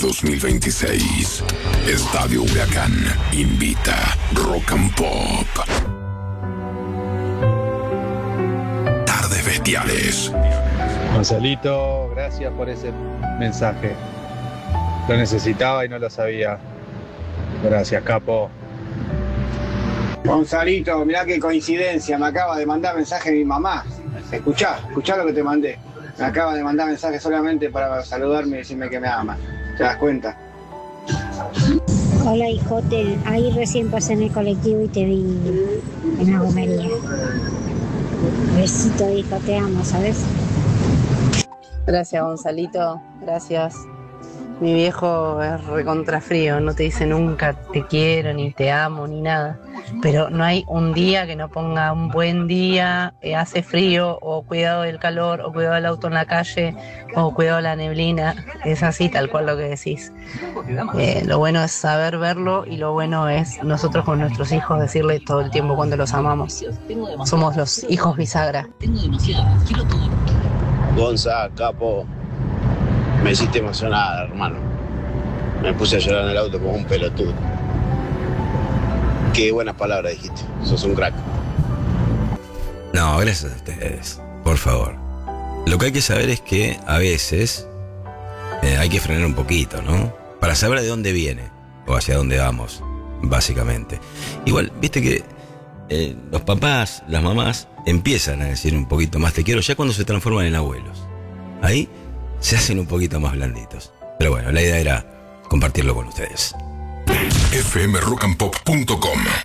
2026. Estadio Huracán invita Rock and Pop. Tardes Bestiales. Gonzalito, gracias por ese mensaje. Lo necesitaba y no lo sabía. Gracias, capo. Gonzalito, mirá qué coincidencia, me acaba de mandar mensaje mi mamá. Escuchá lo que te mandé. Me acaba de mandar mensaje solamente para saludarme y decirme que me ama. ¿Te das cuenta? Hola, hijote. Ahí recién pasé en el colectivo y te vi en la gomería. Besito, hijo, te amo, ¿sabes? Gracias, Gonzalito. Gracias. Mi viejo es recontrafrío, no te dice nunca te quiero, ni te amo, ni nada. Pero no hay un día que no ponga un buen día, hace frío, o cuidado del calor, o cuidado del auto en la calle, o cuidado de la neblina. Es así, tal cual lo que decís. Lo bueno es saber verlo y lo bueno es nosotros con nuestros hijos decirles todo el tiempo cuando los amamos. Somos los hijos bisagra. Gonza, capo, me hiciste emocionada, hermano. Me puse a llorar en el auto como un pelotudo. Qué buenas palabras dijiste, sos un crack. No, gracias a ustedes, por favor. Lo que hay que saber es que a veces hay que frenar un poquito, ¿no? Para saber de dónde viene o hacia dónde vamos, básicamente. Igual, viste que los papás, las mamás empiezan a decir un poquito más te quiero ya cuando se transforman en abuelos. Ahí se hacen un poquito más blanditos. Pero bueno, la idea era compartirlo con ustedes. fmrockandpop.com